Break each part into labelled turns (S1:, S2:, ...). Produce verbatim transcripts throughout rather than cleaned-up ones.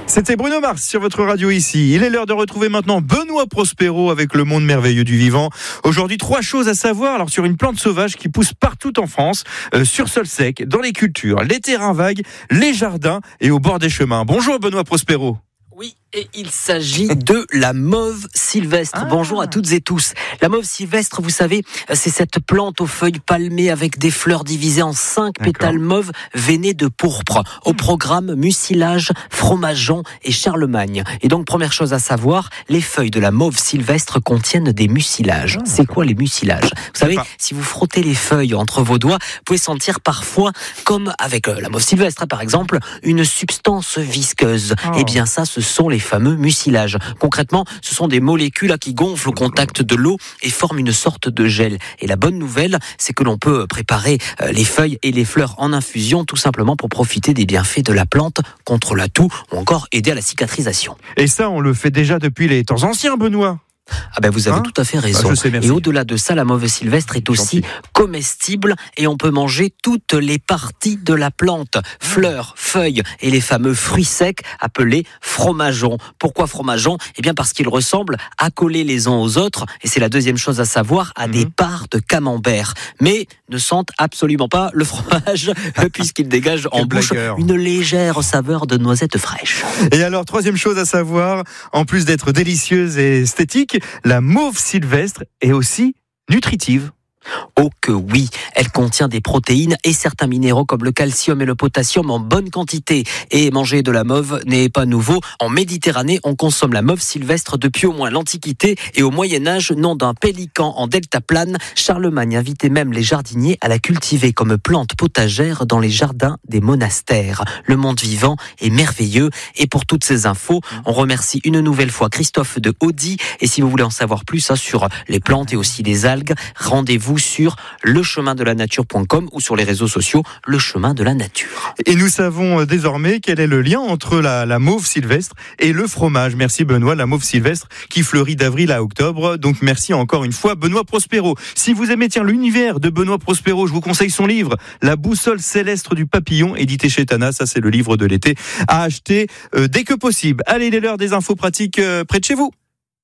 S1: C'était Bruno Mars sur votre radio ici. Il est l'heure de retrouver maintenant Benoît Prospero avec le monde merveilleux du vivant. Aujourd'hui, trois choses à savoir alors sur une plante sauvage qui pousse partout en France, euh, sur sol sec, dans les cultures, les terrains vagues, les jardins et au bord des chemins. Bonjour Benoît Prospero.
S2: Oui, et il s'agit de la mauve sylvestre. Ah. Bonjour à toutes et tous. La mauve sylvestre, vous savez, c'est cette plante aux feuilles palmées avec des fleurs divisées en cinq D'accord. pétales mauves veinées de pourpre. Au programme mucilage, fromageon et Charlemagne. Et donc, première chose à savoir, les feuilles de la mauve sylvestre contiennent des mucilages. Ah, c'est quoi les mucilages ? Vous savez, pas. si vous frottez les feuilles entre vos doigts, vous pouvez sentir parfois, comme avec la mauve sylvestre, par exemple, une substance visqueuse. Oh. Eh bien, ça, ce sont les fameux mucilages. Concrètement, ce sont des molécules qui gonflent au contact de l'eau et forment une sorte de gel. Et la bonne nouvelle, c'est que l'on peut préparer les feuilles et les fleurs en infusion, tout simplement pour profiter des bienfaits de la plante contre la toux ou encore aider à la cicatrisation.
S1: Et ça, on le fait déjà depuis les temps anciens, Benoît.
S2: Ah ben vous avez hein tout à fait raison.
S1: Ah, je sais, merci.
S2: Et au-delà de ça, la mauve sylvestre est aussi comestible et on peut manger toutes les parties de la plante, fleurs, feuilles et les fameux fruits secs appelés fromageons. Pourquoi fromageons ? Eh bien parce qu'ils ressemblent accolés les uns aux autres, et c'est la deuxième chose à savoir, à mmh. des parts de camembert, mais ne sentent absolument pas le fromage puisqu'ils dégagent en bouche blagueur. Une légère saveur de noisette fraîche.
S1: Et alors, troisième chose à savoir, en plus d'être délicieuse et esthétique, la mauve sylvestre est aussi nutritive.
S2: Oh que oui, elle contient des protéines et certains minéraux comme le calcium et le potassium en bonne quantité. Et manger de la mauve n'est pas nouveau. En Méditerranée, on consomme la mauve sylvestre depuis au moins l'Antiquité et au Moyen-Âge, nom d'un pélican en deltaplane. Charlemagne invitait même les jardiniers à la cultiver comme plante potagère dans les jardins des monastères. Le monde vivant est merveilleux et pour toutes ces infos, on remercie une nouvelle fois Christophe de Audi. Et si vous voulez en savoir plus hein, sur les plantes et aussi les algues, rendez-vous sur le chemin de la nature point com ou sur les réseaux sociaux Le Chemin de la Nature.
S1: Et nous savons désormais quel est le lien entre la, la mauve sylvestre et le fromage. Merci Benoît, la mauve sylvestre qui fleurit d'avril à octobre. Donc merci encore une fois Benoît Prospero. Si vous aimez tiens, l'univers de Benoît Prospero, je vous conseille son livre La boussole céleste du papillon, édité chez Tana. Ça c'est le livre de l'été à acheter euh, dès que possible. Allez, il est l'heure des infos pratiques euh, près de chez vous.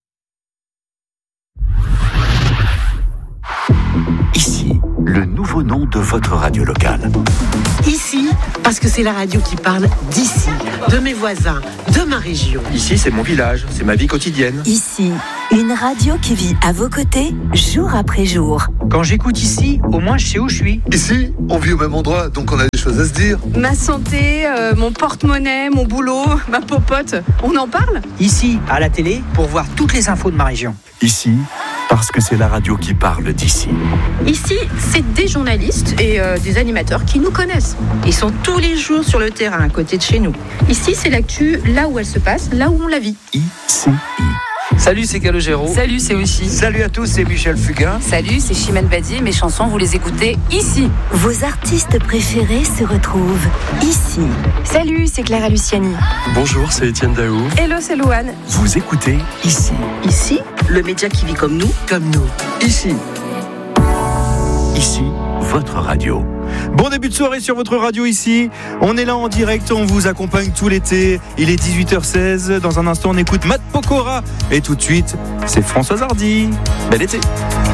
S3: Ici, le nouveau nom de votre radio locale.
S4: Ici, parce que c'est la radio qui parle d'ici, de mes voisins, de ma région.
S5: Ici, c'est mon village, c'est ma vie quotidienne.
S6: Ici, une radio qui vit à vos côtés, jour après jour.
S7: Quand j'écoute ici, au moins je sais où je suis.
S8: Ici, on vit au même endroit, donc on a des choses à se dire.
S9: Ma santé, euh, mon porte-monnaie, mon boulot, ma popote, on en parle ?
S7: Ici, à la télé, pour voir toutes les infos de ma région.
S3: Ici, parce que c'est la radio qui parle d'ici.
S9: Ici, c'est des journalistes et euh, des animateurs qui nous connaissent. Ils sont tous les jours sur le terrain, à côté de chez nous. Ici, c'est l'actu, là où elle se passe, là où on la vit.
S3: I C I.
S10: Salut, c'est Calogero.
S11: Salut, c'est Aussi.
S12: Salut à tous, c'est Michel Fugain.
S11: Salut, c'est Chimène Badi. Mes chansons, vous les écoutez ici.
S6: Vos artistes préférés se retrouvent ici.
S13: Salut, c'est Clara Luciani.
S14: Bonjour, c'est Étienne Daou.
S13: Hello, c'est Louane.
S3: Vous écoutez ici.
S4: Ici, le média qui vit comme nous, comme nous.
S3: Ici. Ici, votre radio.
S1: Bon début de soirée sur votre radio ici. On est là en direct, on vous accompagne tout l'été. Il est dix-huit heures seize. Dans un instant, on écoute Matt Pokora. Et tout de suite, c'est Françoise Hardy. Bel été.